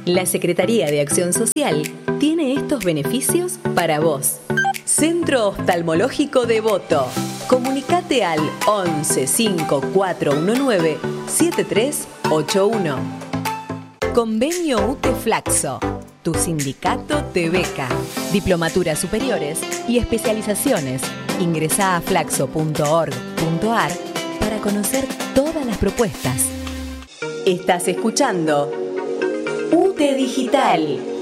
La Secretaría de Acción Social tiene estos beneficios para vos. Centro Oftalmológico Devoto. Comunicate al 11 5419 7381. Convenio UTE Flaxo. Tu sindicato te beca. Diplomaturas superiores y especializaciones. Ingresá a flaxo.org.ar para conocer todas las propuestas. Estás escuchando UTE Digital.